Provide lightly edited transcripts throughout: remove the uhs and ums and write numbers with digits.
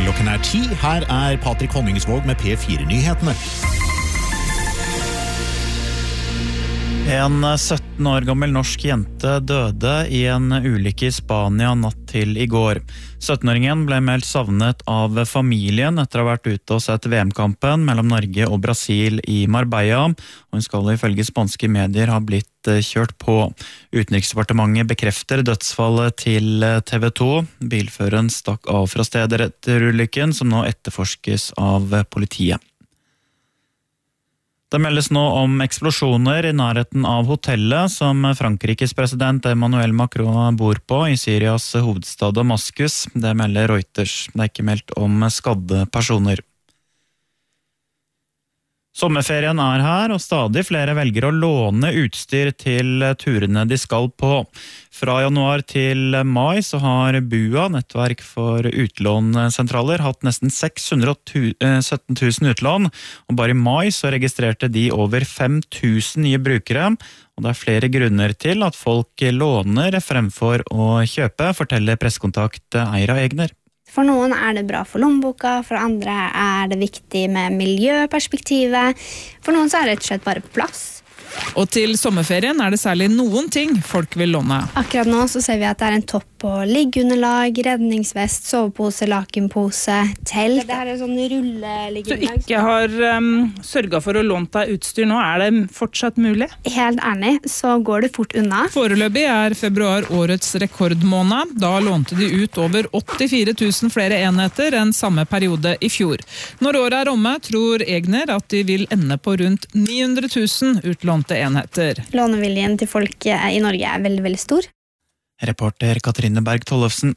Klokken 10. Her Patrik Honningsvåg med P4-nyhetene. En 17 år gammel norsk jente døde i en ulykke i Spania natt til i går. 17-åringen ble meldt savnet av familien etter å ha vært ute og sett VM-kampen mellom Norge og Brasil i Marbella, og hun skal ifølge spanske medier ha blitt kjørt på. Utenriksdepartementet bekrefter dødsfallet til TV 2. Bilføreren stakk av fra stedet etter ulykken, som nå etterforskes av politiet. Det meldes nå om eksplosjoner i nærheten av hotellet som Frankrikes president Emmanuel Macron bor på i Syrias hovedstad Damaskus. Det melder Reuters. Det ikke meldt om skadde personer. Sommerferien her, og stadig flere velger å låne utstyr til turene de skal på. Fra januar til mai så har BUA, nettverk for utlånsentraler, hatt nesten 617 000 utlån, og bare i mai så registrerte de over 5 000 nye brukere, og det flere grunner til at folk låner fremfor å kjøpe, forteller pressekontakt Eira Egner. For noen det bra for lommeboka, for andre det viktig med miljøperspektivet, for noen så det rett og slett bare plass. Og til sommerferien det særlig noen ting folk vil låne. Akkurat nå så ser vi at det en topp på liggeunderlag, redningsvest, sovepose, lakenpose, telt. Det sånn rulleliggeunderlag. Du ikke har sørget for å låne deg utstyr nå, det fortsatt mulig? Helt ærlig, så går det fort unna. Foreløpig februar årets rekordmåned. Da lånte de ut over 84 000 flere enheter enn samme periode i fjor. Når året omme, tror Egner at de vil ende på rundt 900 000 utlånte enheter. Låneviljen til folk i Norge veldig, veldig stor. Reporter Katrine Berg Tollefsen.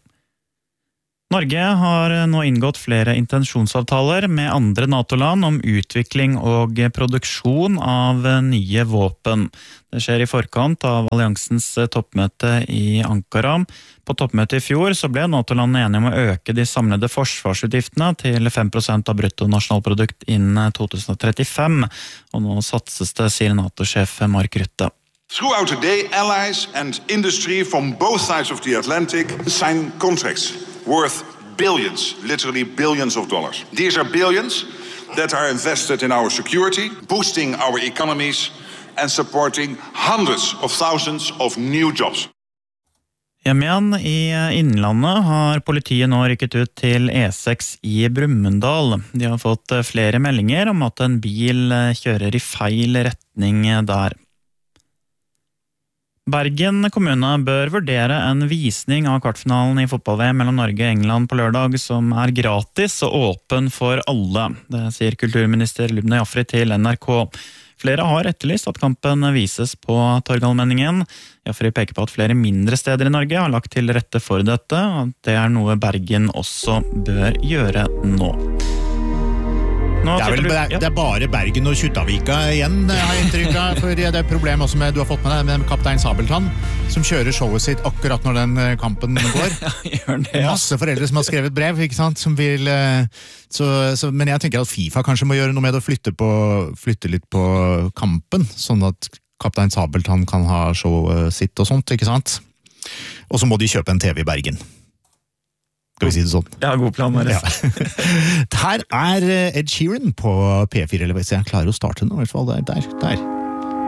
Norge har nå inngått flere intensjonsavtaler med andre NATO-land om utvikling og produksjon av nye våpen. Det skjer i forkant av alliansens toppmøte i Ankara. På toppmøtet i fjor så ble NATO-landene enige om å øke de samlede forsvarsutgiftene til 5% av bruttonasjonalprodukt innen 2035, og nå satses det, sier NATO-sjef Mark Rutte. Throughout the day, allies and industry from both sides of the Atlantic sign contracts worth billions, literally billions of dollars. These are billions that are invested in our security, boosting our economies and supporting hundreds of thousands of new jobs. Hjemme igjen i Innlandet har politiet nå rykket ut til E6 i Brumunddal. De har fått flere meldinger om at en bil kjører i feil retning der. Bergen kommune bør vurdere en visning av kvartfinalen i fotball-VM mellom Norge og England på lørdag som gratis og åpen for alle. Det sier kulturminister Lubna Jafri til NRK. Flere har etterlyst at kampen vises på Torgallmenningen. Jafri peker på at flere mindre steder i Norge har lagt til rette for dette, og det noe Bergen også bør gjøre nå. Det bare Bergen og Kjuttaviga igjen, har jeg inntrykk av, for det problem også du har fått med deg med kaptein Sabeltann, som kjører showet sitt akkurat når den kampen går. Masse foreldre som har skrevet brev, ikke sant, som vil, men jeg tenker at FIFA kanskje må gjøre noe med å flytte litt på kampen, sånn at kaptein Sabeltann kan ha showet sitt og sånt, ikke sant? Og så må de kjøpe en TV i Bergen. Skal vi si det sånn? Ja, god plan, Marius. Ja. Her Ed Sheeran på P4, eller hvis jeg klarer å starte nå, i hvert fall der.